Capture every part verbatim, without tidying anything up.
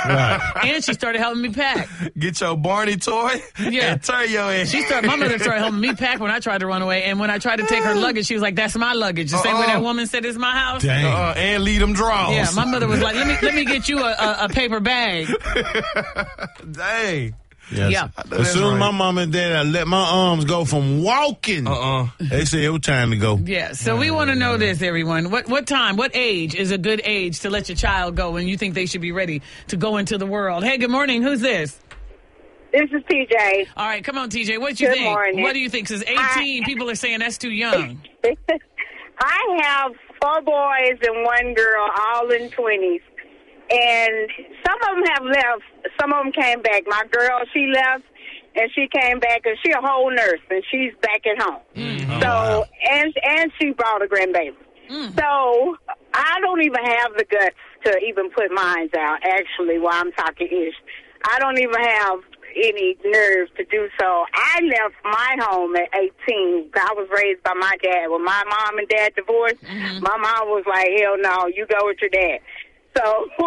Right. And she started helping me pack. Get your Barney toy Yeah. and turn your ass. She started, my mother started helping me pack when I tried to run away. And when I tried to take her luggage, she was like, that's my luggage. The same way Uh-uh. that woman said, it's my house. Dang. Uh, and lead them draws. Yeah, my mother was like, let me let me get you a, a, a paper bag. Dang. Yes. Yeah. As soon as my mom and dad let my arms go from walking, Uh-uh. they said it was time to go. Yeah, so we want to know this, everyone. What what time, what age is a good age to let your child go when you think they should be ready to go into the world? Hey, good morning. Who's this? This is T J. All right, come on, T J. What do you Good think? morning. What do you think? Since eighteen, I- people are saying that's too young. I have four boys and one girl, all in twenties. And some of them have left. Some of them came back. My girl, she left, and she came back, and she a whole nurse, and she's back at home. Mm. So, Oh, wow. and and she brought a grandbaby. Mm. So, I don't even have the guts to even put mine out, actually, while I'm talking ish. I don't even have any nerve to do so. I left my home at eighteen. I was raised by my dad. When my mom and dad divorced, Mm-hmm. my mom was like, hell no, you go with your dad. So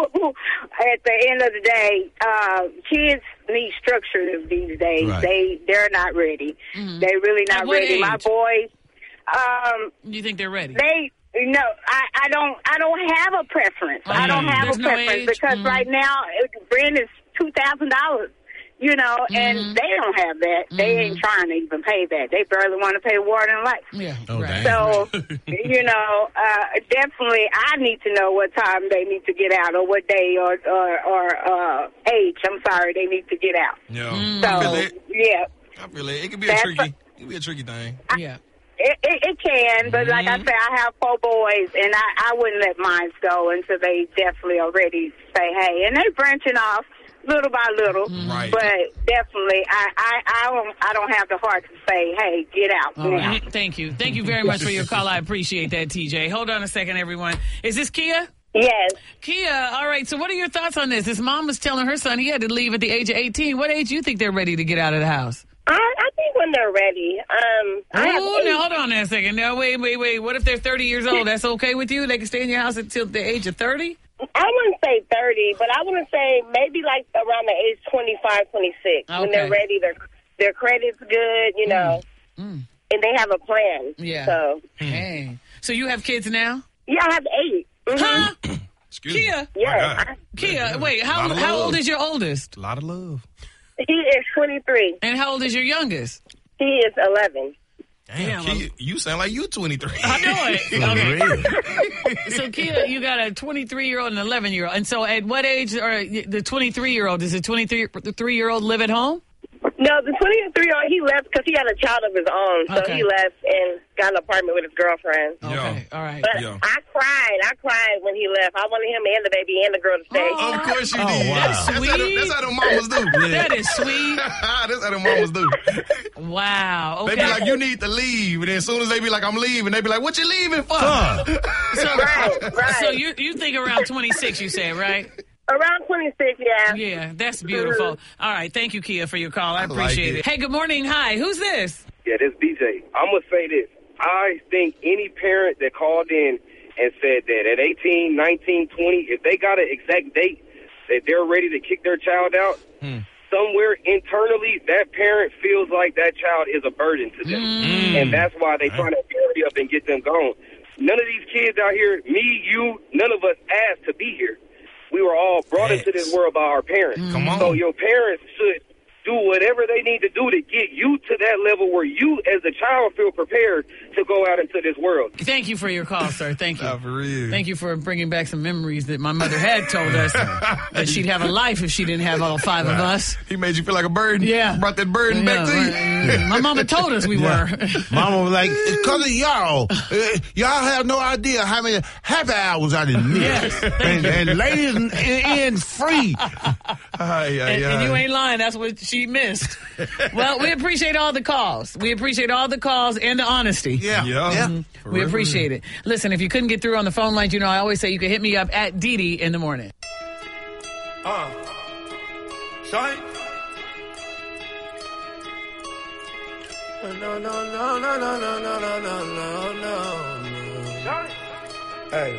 at the end of the day, uh, kids need structure these days. Right. They, they're not ready. Mhm. They really not At what ready. My age? boys, um, You think they're ready? they, no, I, I don't, I don't have a preference. I don't Mm. have There's a no preference age? because Mm. right now rent is two thousand dollars. You know, and Mhm. they don't have that. They ain't trying to even pay that. They barely want to pay water and light. Yeah, Oh, right. dang. So, you know, uh, definitely I need to know what time they need to get out or what day or, or, or uh, age, I'm sorry, they need to get out. Yeah. Mm. I feel So, it. yeah, I feel it. It can be a That's tricky. a- It can be a tricky thing. Yeah. it, it, it can, but like I said, I have four boys, and I, I wouldn't let mine go until they definitely are ready to say, hey, and they branching off little by little, Right. but definitely I, I, I, don't, I don't have the heart to say, hey, get out All now. right. Thank you. Thank you very much for your call. I appreciate that, T J. Hold on a second, everyone. Is this Kia? Yes. Kia, all right. So what are your thoughts on this? His mom was telling her son he had to leave at the age of eighteen. What age do you think they're ready to get out of the house? I, I think when they're ready. Um, I have Oh, eight. now hold on a second. Now, wait, wait, wait. What if they're thirty years old? That's okay with you? They can stay in your house until the age of thirty? I wouldn't say thirty, but I wouldn't say maybe like around the age twenty-five, twenty-six. When Okay. they're ready, their their credit's good, you know, Mm. and they have a plan. Yeah. So, Hey. So you have kids now? yeah, I have eight. Mhm. Huh? Excuse me. Kia? Yeah. God. Kia, wait, how, Lot of how love. old is your oldest? A lot of love. He is twenty-three. And how old is your youngest? He is eleven. Damn, Yeah, Kia, you sound like you twenty-three. I know it. For Okay. So, Kia, you got a twenty-three-year-old and an eleven-year-old. And so at what age are the twenty-three-year-old? Does the twenty-three-year-old live at home? No, the twenty-three-year-old, he left because he had a child of his own. So Okay. he left and got an apartment with his girlfriend. Okay, Yeah. all right. But Yeah. I cried. I cried when he left. I wanted him and the baby and the girl to stay. Oh. Of course you Oh, did. wow. That's, how them, that's how them mamas do. That is sweet. That's how them mamas do. Wow. Okay. They be like, you need to leave. And then as soon as they be like, I'm leaving, they be like, what you leaving for? Huh. so, Right, right. so you you think around twenty-six, you said, right? Around twenty-six, yeah. Yeah, that's beautiful. All right. Thank you, Kia, for your call. I I like appreciate it. it. Hey, good morning. Hi. Who's this? Yeah, this B J. I'm going to say this. I think any parent that called in and said that at eighteen, nineteen, twenty, if they got an exact date that they're ready to kick their child out, Hmm. somewhere internally that parent feels like that child is a burden to them. And that's why they trying to hurry up and get them gone. None of these kids out here, me, you, none of us asked to be here. We were all brought into this world by our parents. Come on. So your parents should do whatever they need to do to get you to that level where you, as a child, feel prepared to go out into this world. Thank you for your call, sir. Thank you. Nah, for real. Thank you for bringing back some memories that my mother had told us that she'd have a life if she didn't have all five of us. He made you feel like a burden. Yeah. Brought that burden back to you. right. My mama told us we were. Mama was like, it's because of y'all. Uh, y'all have no idea how many happy hours I didn't miss. Yes, thank and, you. and ladies in, in free. Ay, ay, And, and you ay. ain't lying. That's what she missed. Well, we appreciate all the calls. We appreciate all the calls and the honesty. Yeah. Yeah. yeah. For We real, for appreciate it. Listen, if you couldn't get through on the phone lines, you know, I always say you can hit me up at Dee Dee in the morning. Uh, Shine. No, no, no, no, no, no, no, no, no, no, no, no. Hey.